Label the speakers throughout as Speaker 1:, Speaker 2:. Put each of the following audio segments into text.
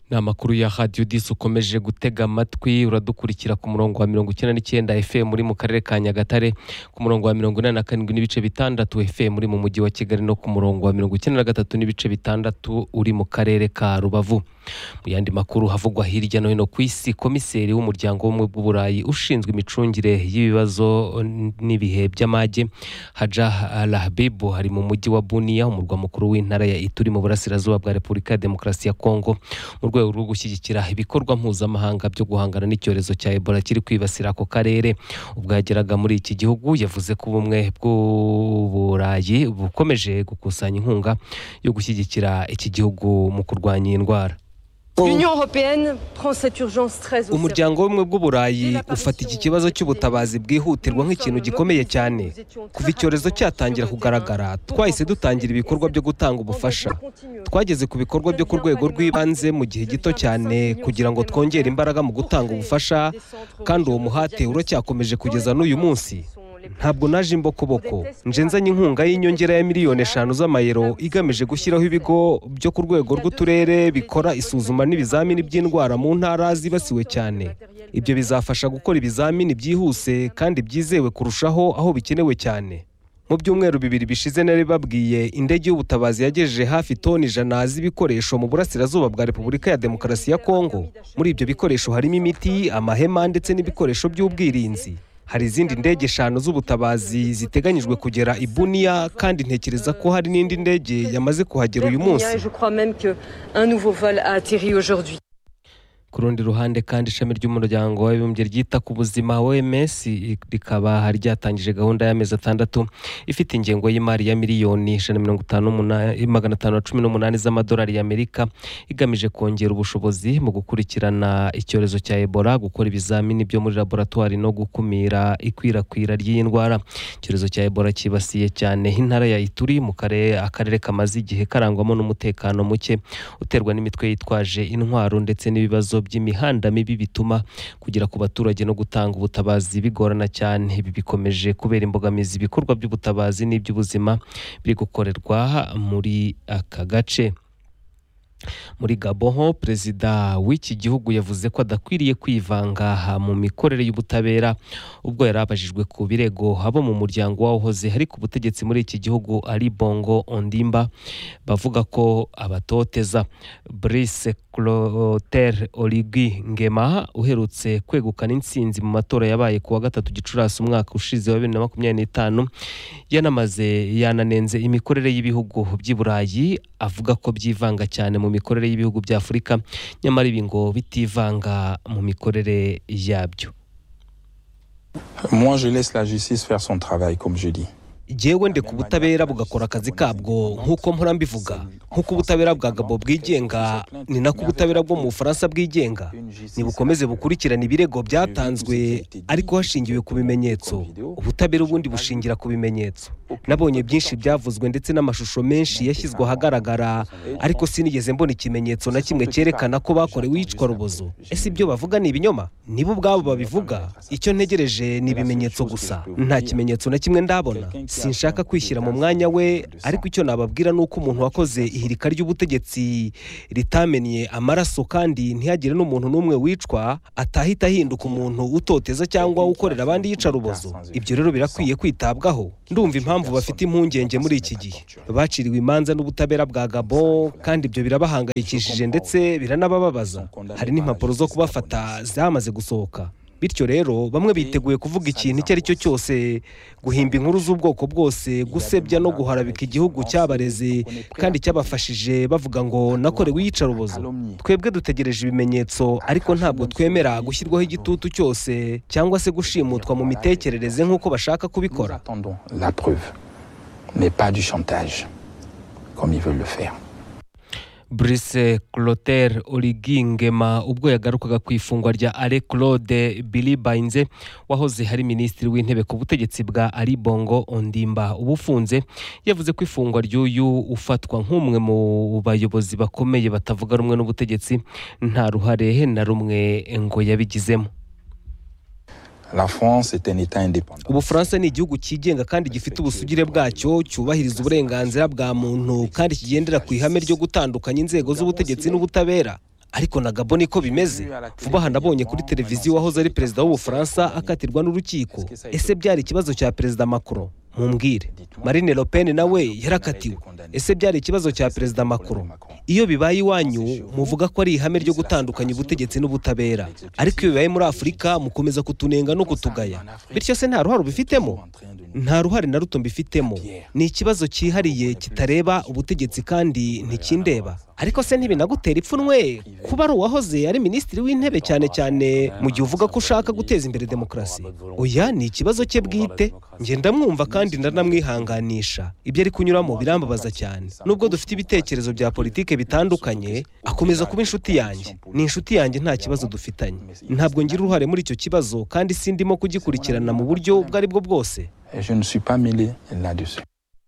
Speaker 1: na makuru ya Radio Dis ukomeje gutega amatwi uradukurikira ku murongo wa 99 FM muri mu karere ka Nyagatare, ku murongo wa 87 n'ibice bitandatu FM muri mu mujyi wa Kigali, no ku murongo wa 93 n'ibice bitandatu uri mu karere ka Rubavu. Mu yandi makuru havugwa hirya no hino ku isi, komiseri w'umuryango w'ubumwe bw'Uburayi ushinzwe imicungire y'ibibazo n'ibihe by'amage Haja Al-Habib hari mu mujyi wa Bunia, umurwa mukuru w'intara ya Ituri mu burasirazuba bwa Repubulika ya Demokarasi ya Kongo, mu rwego rwo gushyigikira ibikorwa mpuzamahanga byo guhangana n'icyorezo cya Ebola kiri kwibasira ako karere. Ubwo yageraga muri iki gihugu yavuze ko ubumwe bw'Uburayi bukomeje gukusanya inkunga yo gushyigikira iki gihugu mu kurwanya iyi ndwara. Umuryango w'ubumwe bw'Uburayi ufata iki kibazo cy'ubutabazi bwihutirwa nk'ikintu gikomeye cyane. Kuva icyorezo cyatangira kugaragara, twahise dutangira ibikorwa byo gutanga ubufasha. Twageze ku bikorwa byo ku rwego rw'ibanze mu gihe gito cyane kugira ngo twongere imbaraga mu gutanga ubufasha, kandi uwo muhate uracyakomeje kugeza n'uyu munsi. Ntabwo naje imbokoboko, nje nzanye inkunga y'inyongera ya miliyoni 5 z'amayero igamije gushyiraho ibigo byo ku rwego rw'uturere bikora isuzuma n'ibizamini by'indwara mu ntara zibasiwe cyane. Ibyo bizafasha gukora ibizamini byihuse kandi byizewe kurushaho aho bikenewe cyane. Mu byumweru 2 bishize nari babwiye, indege y'ubutabazi yagejeje hafi toni 100 z'ibikoresho mu burasirazuba bwa Repubulika ya Demokarasi ya Kongo. Muri ibyo bikoresho harimo imiti, amahema ndetse n'ibikoresho by'ubwirinzi. Hari izindi ndege 5 z'ubutabazi ziteganyijwe kugera i Bunia, kandi ntekereza ko hari n'indi ndege yamaze kuhagera uyu munsi. Ku rundi ruhande kandi ishami ry'umuryango w'abibumbye ryita ku buzima OMS rikaba ryatangije gahunda y'amezi 6 ifite ingengo y'imari ya miliyoni 518 z'amadolari y'Amerika igamije kongera ubushobozi mu gukurikirana icyorezo cya Ebola, gukora ibizamini byo muri laboratoire no gukumira ikwirakwira ry'iyi ndwara. Icyorezo cya Ebola kibasiye cyane intara ya Ituri mu akarere kamaze igihe karangwamo n'umutekano muke uterwa n'imitwe yitwaje intwaro ndetse n'ibibazo by'imihanda mibi bituma kugera ku baturage no gutanga ubutabazi bigorana cyane. Ibi bikomeje kubera imbogamizi ibikorwa by'ubutabazi n'iby'ubuzima biri gukorerwa muri aka gace. Muri Gabon, perezida w'iki gihugu yavuze ko adakwiriye kwivanga mu mikorere y'ubutabera ubwo yarabajijwe ku birego abo mu muryango wahoze hari ku butegetsi muri iki gihugu Ali Bongo Ondimba bavuga ko abatoteza. Brice Clotaire Oligui Nguema uherutse kwegukana intsinzi mu matora yabaye ku wa 3 Gicurasi umwaka ushize wa 2025 yananenze imikorere y'ibihugu by'i Burayi, avuga ko byivanga cyane mu mikorere y'ibihugu bya Afurika, nyamara ibi ngo bitivanga mu mikorere yabyo.
Speaker 2: Moi je laisse la justice faire son travail, comme je dis.
Speaker 1: Jewe ndeka ubutabera bugakora akazi kabwo nk'uko mpora mbivuga. Nk'uko ubutabera bwa Gabon bwigenga, ni nako ubutabera bwo mu Bufaransa bwigenga. Nibukomeze bukurikirana ibirego byatanzwe ariko hashingiwe ku bimenyetso. Ubutabera ubundi bushingira ku bimenyetso. Nabonye byinshi byavuzwe ndetse n'amashusho menshi yashyizwe ahagaragara, ariko sinigeze mbona ikimenyetso na kimwe cyerekana ko bakorewe iyicwa rubozo. Ese ibyo bavuga ni ibinyoma? Nibo ubwabo babivuga. Icyo ntegereje ni ibimenyetso gusa. Nta kimenyetso na kimwe ndabona. Sinshaka kwishyira mu mwanya we, ariko icyo nababwira ni uko umuntu wakoze ihirika ry'ubutegetsi ritameniye amaraso kandi ntihagire n'umuntu n'umwe wicwa atahita ahinduka umuntu utoteza cyangwa ukorera abandi yica rubozo. Ibyo rero birakwiye kwitabwaho. Ndumva impamvu bafite impungenge muri iki gihe. Baciriwe imanza n'ubutabera bwa Gabon kandi ibyo birabahangayikishije ndetse biranabababaza. Hari n'impapuro zo kubafata zamaze gusohoka. Bityo rero bamwe biteguye kuvuga ikintu icyo ari cyo cyose, guhimba inkuru z'ubwoko bwose, gusebya no guharabika igihugu cyabareze kandi cyabafashije bavuga ngo nakorewe iyicarubozo. Twebwe dutegereje ibimenyetso, ariko ntabwo twemera gushyirwaho igitutu cyose cyangwa se gushimutwa mu mitekerereze nk'uko bashaka kubikora.
Speaker 2: La preuve, mais pas du chantage comme ils veulent le faire.
Speaker 1: Brice Clotaire Oligui Nguema ubwo yagarukaga ku ifungwa rya Alain Claude Bilibainze wahoze hari minisitiri w'intebe ku butegetsi bwa Ali Bongo Ondimba ubufunze, yavuze ko ifungwa ry'uyu ufatwa nk'umwe mu bayobozi bakomeye batavuga rumwe n'ubutegetsi nta ruhare na rumwe ngo yabigizemo.
Speaker 2: La France est un état indépendant.
Speaker 1: Ubufaransa ni igihugu cyigenga kandi gifite ubusugire bwacyo, cyubahiriza uburenganzira bwa muntu kandi kigendera ku ihame ryo gutandukanya inzego z'ubutegetsi n'ubutabera. ariko na Gabon niko bimeze. Vuba aha nabonye kuri televiziyo wahoze ari perezida w'Ubufaransa akatirwa n'urukiko. Ese byari ikibazo cya perezida Macron? Mumbwire. Marine Le Pen nawe yarakatiwe. Ese byari ikibazo cya perezida Macron? Iyo bibaye iwanyu muvuga ko ari ihame ryo gutandukanya ubutegetsi n'ubutabera, ariko iyo bibaye muri Afurika mukomeza kutunenga no kutugaya. Bityo se nta ruhare ubifitemo? Nta ruhare na ruto mbifitemo. Ni ikibazo cyihariye kitareba ubutegetsi kandi ntikindeba. Ariko se ntibinagutera ipfunwe kuba ari uwahoze ari minisitiri w'intebe cyane cyane mu gihe uvuga ko ushaka guteza imbere demokarasi? Oya, ni ikibazo cye bwite. Nge ndamwumva kandi ndanamwihanganisha. Ibyo ari kunyuramo birambabaza cyane. Nubwo dufite ibitekerezo bya politike bitandukanye, akomeza kuba inshuti yanjye. Ni inshuti yanjye, nta kibazo dufitanye. Ntabwo ngira uruhare muri icyo kibazo kandi sindimo kugikurikirana mu buryo ubwo ari bwo bwose.
Speaker 2: Je ne suis pas mêlé là-dessus.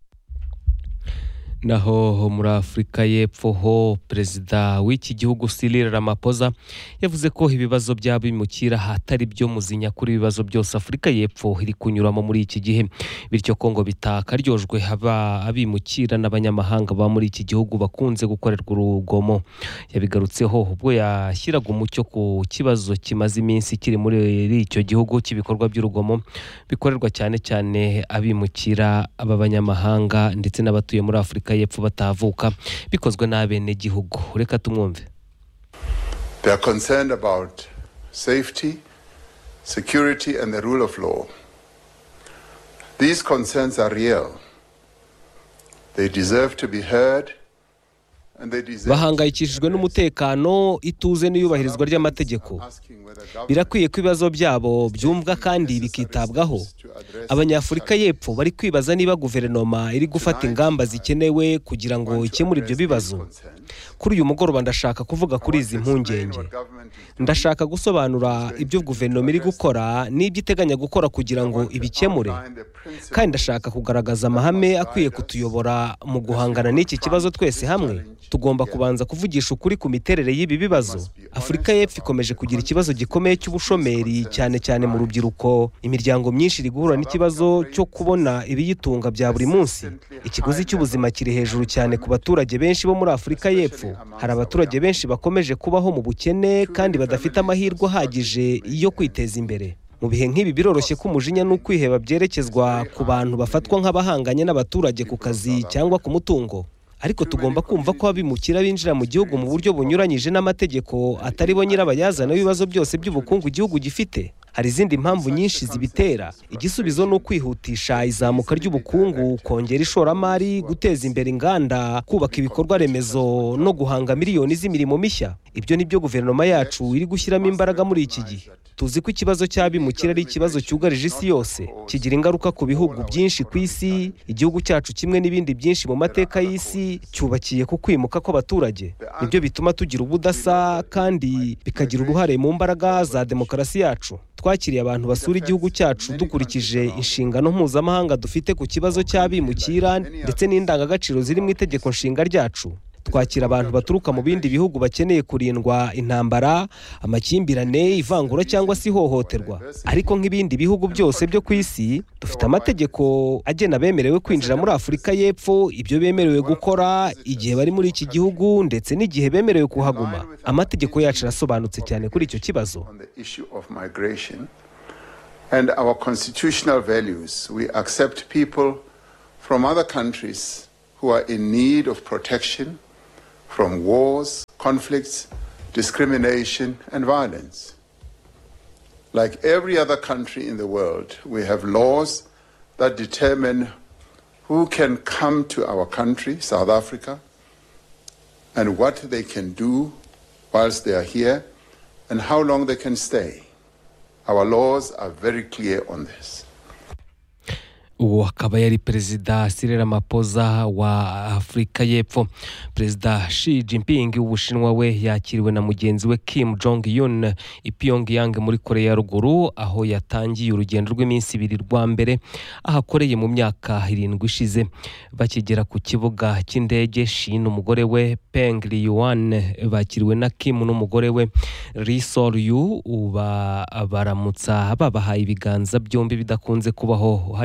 Speaker 1: Naho muri Afurika y'Epfo ho perezida w'iki gihugu Cyril Ramaphosa yavuze ko ibibazo by'abimukira hatari byo muzinya kuri ibibazo byose Afurika y'Epfo iri kunyuramo muri iki gihe, bityo ko ngo bitakaryojwe haba abimukira n'abanyamahanga ba muri iki gihugu bakunze gukorerwa urugomo. Yabigarutseho ubwo yashyiraga umucyo ku kibazo kimaze iminsi kiri muri icyo gihugu cy'ibikorwa by'urugomo bikorerwa cyane cyane abimukira ab'abanyamahanga ndetse n'abatuye muri Afurika y'Epfo batavuka bikozwe n'abene gihugu. Reka tumwumve.
Speaker 3: They are concerned about safety, security and the rule of law. These concerns are real. They deserve to be heard.
Speaker 1: Bahangayikishijwe n'umutekano, ituze n'iyubahirizwa ry'amategeko. Birakwiye ko ibibazo byabo byumvwa kandi bikitabwaho. Abanyafurika y'Epfo bari kwibaza niba guverinoma iri gufata ingamba zikenewe kugira ngo ikemure ibyo bibazo. Kuri uyu mugoroba ndashaka kuvuga kuri izi mpungenge. Ndashaka gusobanura ibyo guverinoma iri gukora n'ibyo iteganya gukora kugira ngo ibikemure. Kandi ndashaka kugaragaza amahame akwiye kutuyobora mu guhangana n'iki kibazo twese hamwe. Tugomba kubanza kuvugisha ukuri ku miterere y'ibi bibazo. Afurika y'Epfo ikomeje kugira ikibazo gikomeye cy'ubushomeri cyane cyane mu rubyiruko. Imiryango myinshi iri guhura n'ikibazo cyo kubona ibiyitunga bya buri munsi. Ikiguzi cy'ubuzima kiri hejuru cyane ku baturage benshi bo muri Afurika y'Epfo. Hari abaturage benshi bakomeje kubaho mu bukene kandi badafite amahirwe ahagije yo kwiteza imbere. Mu bihe nk'ibi biroroshye ko umujinya n'ukwiheba byerekezwa ku bantu bafatwa nk'abahanganye n'abaturage ku kazi cyangwa ku mutungo. Ariko tugomba kumva ko abimukira binjira mu gihugu mu buryo bunyuranyije n'amategeko atari bo nyirabayazana w'ibibazo byose by'ubukungu igihugu gifite. Hari izindi mpamvu nyinshi zibitera. Igisubizo ni ukwihutisha izamuka ry'ubukungu, kongera ishoramari, guteza imbere inganda, kubaka ibikorwa remezo no guhanga miliyoni z'imirimo mishya. Ibyo ni byo guverinoma yacu iri gushyiramo imbaraga muri iki gihe. Tuzi ko ikibazo cy'abimukira ari ikibazo cyugarije isi yose, kigira ingaruka ku bihugu byinshi ku isi. Igihugu cyacu kimwe n'ibindi byinshi mu mateka y'isi cyubakiye ku kwimuka kw'abaturage. Nibyo bituma tugira ubudasa kandi bikagira uruhare mu mbaraga za demokarasi yacu. Twakiriye abantu basura igihugu cyacu dukurikije inshingano mpuzamahanga dufite ku kibazo cy'abimukira ndetse n'indangagaciro ziri mu itegeko nshinga ryacu. Twakira abantu baturuka mu bindi bihugu bakeneye kurindwa intambara, amakimbirane, ivangura cyangwa se ihohoterwa. Ariko nk'ibindi bihugu byose byo ku isi, dufite amategeko agena bemerewe kwinjira muri Afurika y'Epfo, ibyo bemerewe gukora igihe bari muri iki gihugu ndetse n'igihe bemerewe kuhaguma. Amategeko yacu arasobanutse cyane kuri icyo kibazo.
Speaker 3: And our constitutional values, we accept people from other countries who are in need of protection from wars, conflicts, discrimination, and violence. Like every other country in the world, we have laws that determine who can come to our country, South Africa, and what they can do whilst they are here, and how long they can stay. Our laws are very clear on this.
Speaker 1: Uwo akaba yari perezida Cyril Ramaphosa wa Afurika y'Epfo. Perezida Xi Jinping w'Ubushinwa we yakiriwe na mugenzi we Kim Jong-un i Pyongyang muri Korea ya Ruguru, aho yatangiye urugendo rw'iminsi 2 rwa mbere ahakoreye mu myaka 7 ishize. Bakigera ku kibuga cy'indege, Xi n'umugore we Peng Liyuan bakiriwe na Kim n'umugore we Ri Sol-yu baramutsa babahaye ibiganza byombi bidakunze kubaho hariya muri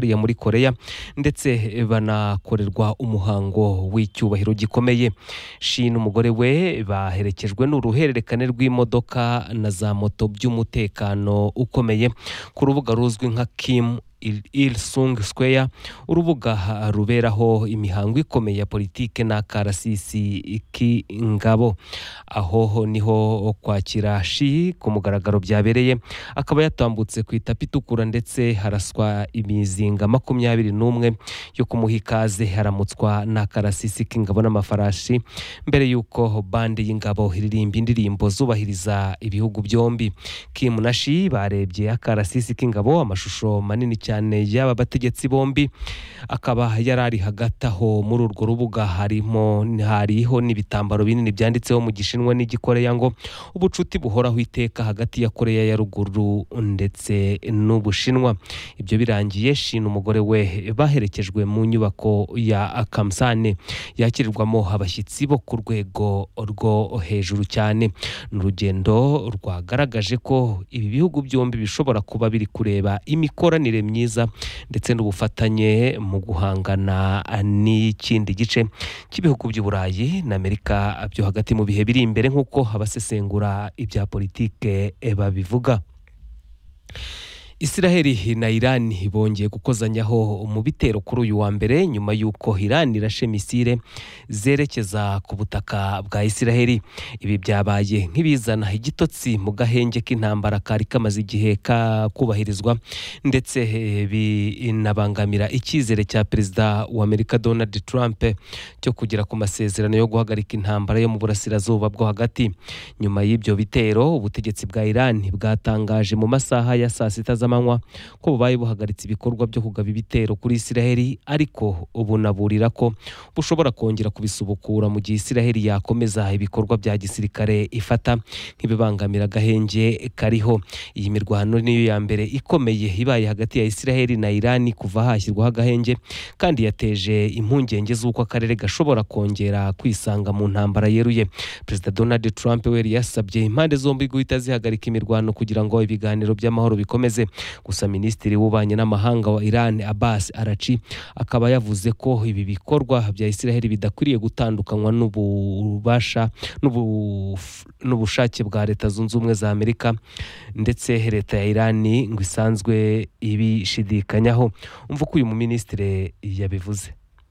Speaker 1: Korea ndetse banakorerwa umuhango w'icyubahiro gikomeye. Shi n'umugore we baherekejwe n'uruhererekane rw'imodoka na za moto by'umutekano ukomeye ku rubuga ruzwi nka Kim Il-sung Square, urubuga ruberaho imihango ikomeye ya politike n'akarasisi k'ingabo. Aho niho kwakira Shi ku mugaragaro byabereye, akaba yatambutse ku itapi itukura ndetse haraswa imizinga 21 yo kumuha ikaze, haramutswa n'akarasisi k'ingabo n'amafarashi mbere y'uko bande y'ingabo iririmba indirimbo zubahiriza ibihugu byombi. Kim na Shi barebye akarasisi k'ingabo, amashusho manini cyane y'aba bategetsi bombi akaba yarari hagati aho. Muri urwo rubuga hariho n'ibitambaro binini byanditseho mu Gishinwa n'Igikoreya ngo ubucuti buhoraho iteka hagati ya Korea ya ruguru ndetse n'Ubushinwa. Ibyo birangiye, Shi n'umugore we baherekejwe mu nyubako ya Kamsane yakirirwamo abashyitsi bo ku rwego rwo hejuru cyane. N'urugendo rwagaragaje ko ibi bihugu byombi bishobora kuba biri kureba imikoranire myiza ndetse n'ubufatanye mu guhangana n'ikindi gice cy'ibihugu by'Uburayi na Amerika byo hagati mu bihe biri imbere nk'uko abasesengura ibya politike babivuga. Israeli na Iran bongeye gukozanyaho mu bitero kuri uyu wa mbere nyuma y'uko Iran irashe misile zerekeza ku butaka bwa Israeli. Ibi byabaye nk'ibizana igitotsi mu gahenge k'intambara kari kamaze igihe kubahirizwa ndetse binabangamira icyizere cya perezida wa Amerika Donald Trump cyo kugera ku masezerano yo guhagarika intambara yo mu burasirazuba bwo hagati. Nyuma y'ibyo bitero, ubutegetsi bwa Iran bwatangaje mu masaha ya saa sita z'amanywa ko bubaye buhagaritse ibikorwa byo kugaba ibitero kuri Israeli, ariko bunaburira ko bushobora kongera kubisubukura mu gihe Israeli yakomeza ibikorwa bya gisirikare ifata nk'ibibangamira agahenge kariho. Iyi mirwano niyo ya mbere ikomeye ibaye hagati ya Israeli na Iran kuva hashyirwaho agahenge, kandi yateje impungenge z'uko akarere gashobora kongera kwisanga mu ntambara yeruye. Perezida Donald Trump we yasabye impande zombi guhita zihagarika imirwano kugira ngo ibiganiro by'amahoro bikomeze. Gusa Minisitiri w'Ububanyi n'Amahanga wa Iran Abbas Arachi akaba yavuze ko ibi bikorwa bya Israeli bidakwiriye gutandukanywa n'ubushake bwa Leta Zunze Ubumwe za Amerika, ndetse Leta ya Iran ngo isanzwe ibishidikanyaho. Umva uko uyu Minisitiri yabivuze.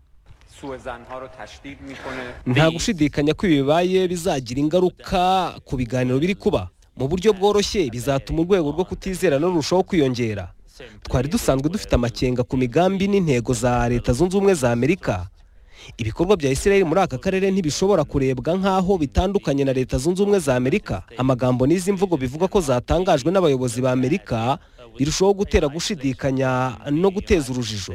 Speaker 1: Nta gushidikanya ko ibi bibaye bizagira ingaruka ku biganiro biri kuba. Mu buryo bworoshye bizatuma urwego rwo kutizera n'urushaho kwiyongera. Twari dusanzwe dufite amakenga ku migambi n'intego za Leta Zunze Ubumwe za Amerika. Ibikorwa bya Israeli muri aka karere ntibishobora kurebwa nk'aho bitandukanye na Leta Zunze Ubumwe za Amerika. Amagambo n'izi mvugo bivuga ko zatangajwe n'abayobozi ba Amerika birushaho gutera gushidikanya no guteza urujijo.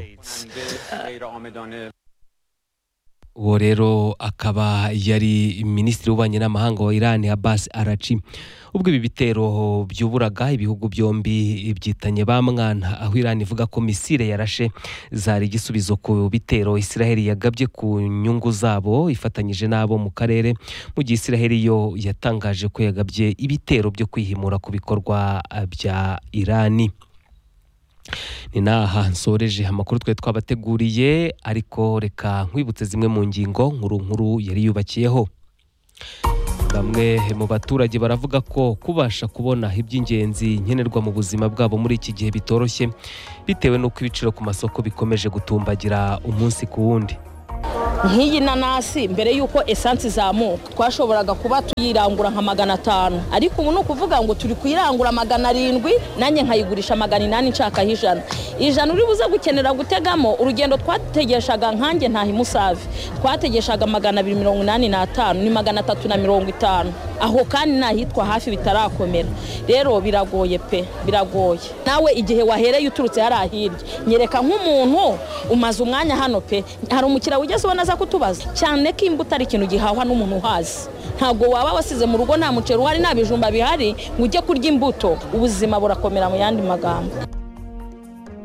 Speaker 1: Uwo rero akaba yari Minisitiri w'Ububanyi n'Amahanga wa Iran Abbas Arachi. Ubwo ibi bitero byuburaga ibihugu byombi byitanye ba mwana, aho Iran ivuga ko misile yarashe zari igisubizo ku bitero Israeli yagabye ku nyungu zabo ifatanyije n'abo mu karere, mu gihe Israeli yo yatangaje ko yagabye ibitero byo kwihimura ku bikorwa bya Irani. Ni naha nsoreje amakuru twe twabateguriye, ariko reka nkwibutse zimwe mu ngingo nkuru yari yubakiyeho. Bamwe mu baturage baravuga ko kubasha kubona iby'ingenzi nkenerwa mu buzima bwabo muri iki gihe bitoroshye, bitewe n'uko ibiciro ku masoko bikomeje gutumbagira umunsi ku wundi.
Speaker 4: Nk'iyi nanasi mbere y'uko esansi zamuka twashoboraga kuba tuyirangura nka 500, ariko ubu nukuvuga ngo turi kuyirangura 700, nanjye nkayigurisha 800 nshakaho 100 uri buze gukenera gutegamo. Urugendo twategeshaga nkanjye ntahi Musave twategeshaga 285 ni 350, aho kandi nahitwa hafi bitarakomera. Rero biragoye pe, biragoye. Nawe igihe wahereye uturutse yarahirye nyereka nk'umuntu umaze umwanya hano pe, hari umukira wigeze ubona kutubaza cyane ko imbuto ari ikintu gihahwa n'umuntu uhazi. Ntabwo waba wasize mu rugo nta muceri uhari nta bijumba bihari ngo ujye kurya imbuto. Ubuzima burakomera mu yandi magambo.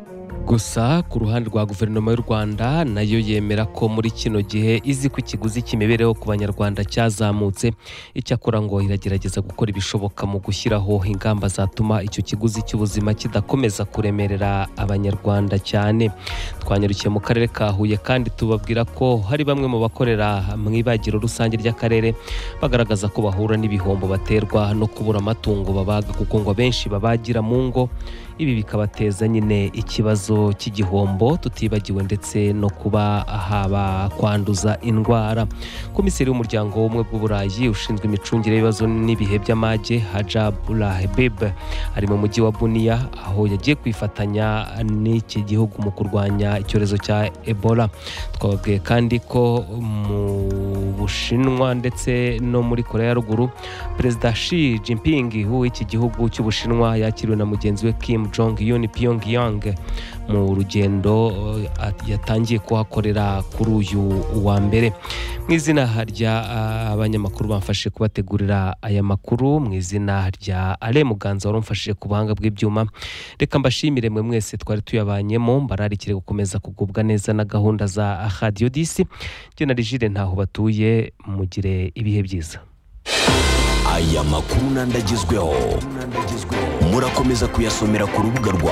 Speaker 1: gusa ku ruhande rwa guverinoma y'u Rwanda nayo yemera ko muri kino gihe izi ko ikiguzi cy'imibereho ku banyarwanda cyazamutse, icyakora ngo iragerageza gukora ibishoboka mu gushyiraho ingamba zatuma icyo kiguzi cy'ubuzima kidakomeza kuremerera abanyarwanda cyane. Twanyarukiye mu karere ka Huye kandi tubabwira ko hari bamwe mu bakorera mu ibagiro rusange ry'akarere bagaragaza ko bahura n'ibihombo baterwa no kubura amatungo babaga, kuko ngo benshi babagira mu ngo, ibi bikabateza nyine ikibazo cy'igihombo, tutibagiwe ndetse no kuba haba kwanduza indwara. Komiseri w'umuryango w'ubumwe bw'Uburayi ushinzwe imicungire y'ibibazo n'ibihe by'amage Hajabullah Habib ari mu mujyi wa Bunia, aho yagiye kwifatanya n'iki gihugu mu kurwanya icyorezo cya Ebola. Twababwiye kandi ko mu Bushinwa ndetse no muri Korea ya Ruguru, Perezida Xi Jinping w'iki gihugu cy'Ubushinwa yakiriwe na mugenzi we Kim Jong-un Pyongyang mu rugendo yatangiye kuhakorera kuri uyu wa mbere. Mu izina rya abanyamakuru bamfashije kubategurira aya makuru, mu izina rya Ale Muganza warumfashije ku buhanga bw'ibyuma, reka mbashimire mwe mwese twari tuyabanyemo, mbararikire gukomeza kugubwa neza na gahunda za Radio 10. Jye na Rigire ntaho batuye, mugire ibihe byiza.
Speaker 5: Aya makuru nandagezweho murakomeza kuyasomera ku rubuga rwa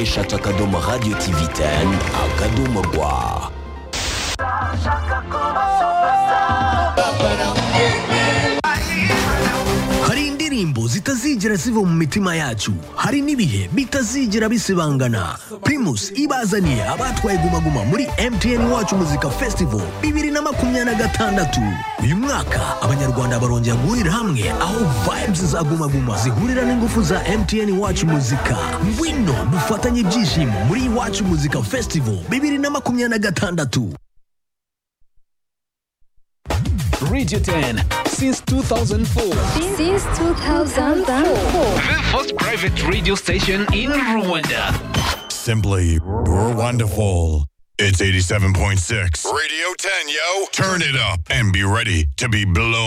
Speaker 5: wa@radio-tv10.rw. Hari indirimbo zitazigera ziva mu mitima yacu, hari n'ibihe bitazigera bisibangana. Primus ibazaniye abatwaye Guma Guma muri MTN Wacu Muzika Festival 2026. Uyu mwaka abanyarwanda barongera guhurira hamwe, aho vibes za Guma Guma zihurira n'ingufu za MTN Wacu Muzika. Ngwino dufatanye ibyishimo muri Wacu Muzika Festival 2026.
Speaker 6: Radio 10 since 2004.
Speaker 7: Since 2004.
Speaker 6: The first private radio station in Rwanda.
Speaker 8: Simply wonderful. It's 87.6. Radio 10, yo. Turn it up and be ready to be blown